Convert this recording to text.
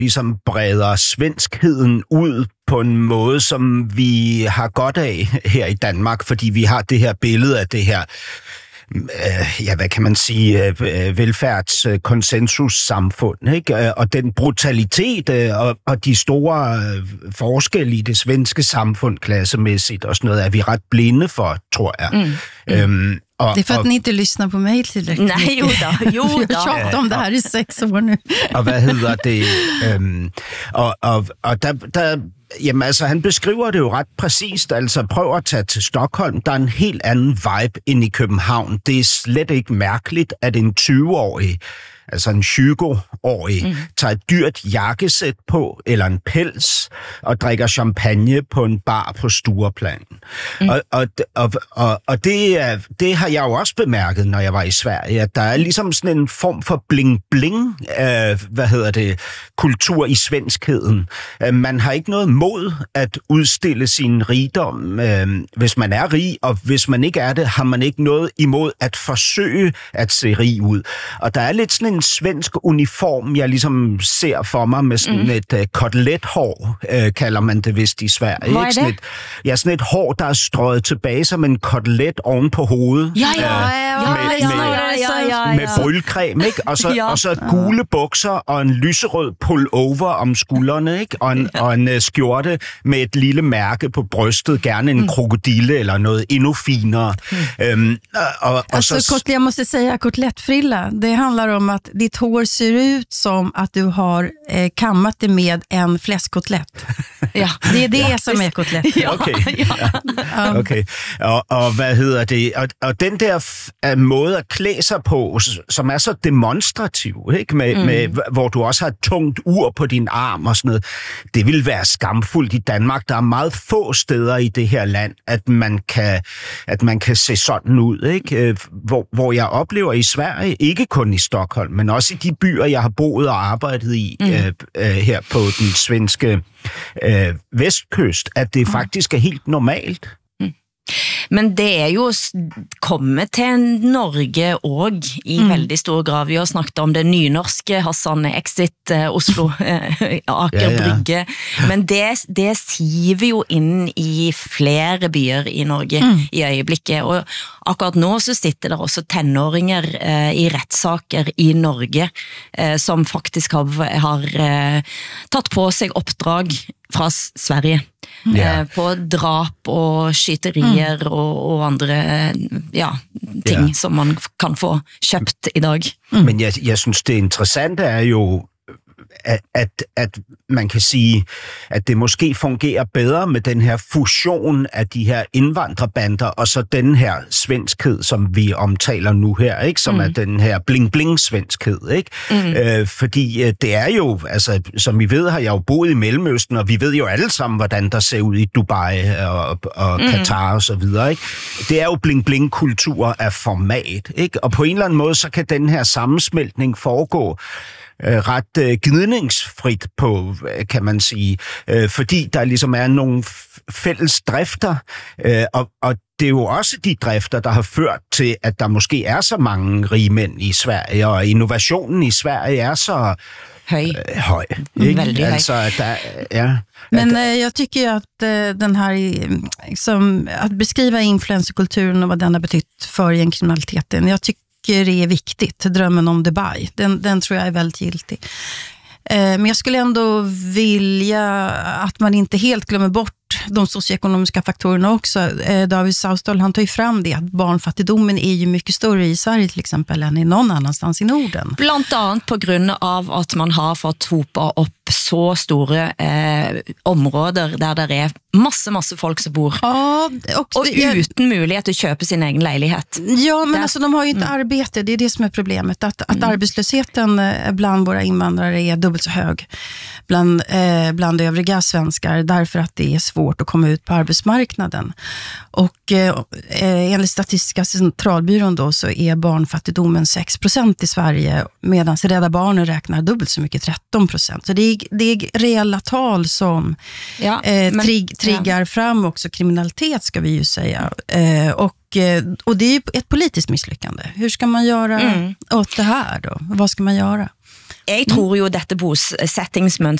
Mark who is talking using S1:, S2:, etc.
S1: ligesom breder svenskheden ud på en måde, som vi har godt af her i Danmark, fordi vi har det her billede af det her hvad kan man sige, velfærdskonsensussamfund, ikke? Og den brutalitet og de store forskelle i det svenske samfund klassemæssigt og sådan noget, er vi ret blinde for, tror jeg.
S2: Det är för att ni inte lyssnar på mig tillräckligt.
S3: Nej, jo da.
S2: Jag har tjatat om det här i 6 år nu.
S1: Og hvad hedder det? Og der jamen altså, han beskriver det jo ret præcist. Altså, prøv at tage til Stockholm. Der er en helt anden vibe end i København. Det er slet ikke mærkeligt, at en 20-årig, altså en 20-årig, tager et dyrt jakkesæt på, eller en pels, og drikker champagne på en bar på Stureplan. Og det har jeg jo også bemærket, når jeg var i Sverige, at der er ligesom sådan en form for bling-bling, kultur i svenskheden. Man har ikke noget mod at udstille sin rigdom, hvis man er rig, og hvis man ikke er det, har man ikke noget imod at forsøge at se rig ud. Og der er lidt sådan en svensk uniform, jeg ligesom ser for mig med sådan et kotelethår, kalder man det vist i Sverige.
S3: Hvad er det?
S1: Sådan et hår, der er strøget tilbage som en kotelet oven på hovedet. Med brylcreme, ikke? Og så gule bukser og en lyserød pullover om skuldrene, ikke? Og en skjorte med et lille mærke på brystet, gerne en krokodille eller noget endnu finere.
S2: Jag måste säga kotlettfrilla. Det handlar om att ditt hår ser ut som att du har kammat det med en fläskkotlett. Ja, det är det som är kotlett.
S1: Okay. Og hvad hedder det? Og den der måde at klæde sig på, som er så demonstrativ, ikke? Med, hvor du også har et tungt ur på din arm og sådan noget, det vil være skamfuldt i Danmark. Der er meget få steder i det her land, at man kan se sådan ud, ikke? Hvor jeg oplever i Sverige, ikke kun i Stockholm, men også i de byer, jeg har boet og arbejdet i her på den svenske vestkyst, at det faktisk er helt normalt.
S3: Men det er jo kommet til Norge og i veldig stor grad. Vi har snakket om det nynorske, Hassan, Exit, Oslo, Aker Brygge. Men det siver jo inn i flere byer i Norge i øjeblikket. Og akkurat nå så sitter der også tenåringer i retssaker i Norge, som faktisk har tatt på seg oppdrag fra Sverige. På drap og skyterier og andre ting som man kan få kjøpt i dag.
S1: Men jeg synes det interessante er jo at man kan sige, at det måske fungerer bedre med den her fusion af de her indvandrerbander, og så den her svenskhed, som vi omtaler nu her, ikke? Som er den her bling-bling-svenskhed, ikke? Fordi det er jo, altså, som vi ved, har jeg jo boet i Mellemøsten, og vi ved jo alle sammen, hvordan der ser ud i Dubai og Katar og så videre, ikke? Det er jo bling-bling-kultur af format, ikke? Og på en eller anden måde, så kan den her sammensmeltning foregå ret gnidningsfrit på, kan man sige, fordi der ligesom er nogle fælles drifter, og det er jo også de drifter, der har ført til, at der måske er så mange rige mænd i Sverige, og innovationen i Sverige er så høj. Ikke? Altså,
S2: Men jag tycker att den här liksom, att beskriva influencerkulturen och vad den har betytt för gängkriminaliteten, jag tycker det är viktigt, drömmen om Dubai. Den tror jag är väldigt giltig. Men jag skulle ändå vilja att man inte helt glömmer bort de socioekonomiska faktorerna också. David Saustol, han tar ju fram det att barnfattigdomen är ju mycket större i Sverige till exempel än i någon annanstans i Norden.
S3: Blant annat på grund av att man har fått hopa upp så stora områder där det är masse folk som bor.
S2: Ja,
S3: och utan möjlighet att köpa sin egen lägenhet.
S2: Ja, men alltså de har ju inte arbete, det är det som är problemet. Att arbetslösheten bland våra invandrare är dubbelt så hög bland övriga svenskar, därför att det är svårt att komma ut på arbetsmarknaden. Och enligt Statistiska centralbyrån då, så är barnfattigdomen 6% i Sverige, medan Rädda Barnen räknar dubbelt så mycket, 13%. Så det är reella tal som triggar fram också kriminalitet, ska vi ju säga. Och det är ju ett politiskt misslyckande. Hur ska man göra åt det här då? Vad ska man göra?
S3: Jeg tror jo dette bosettingsmønstret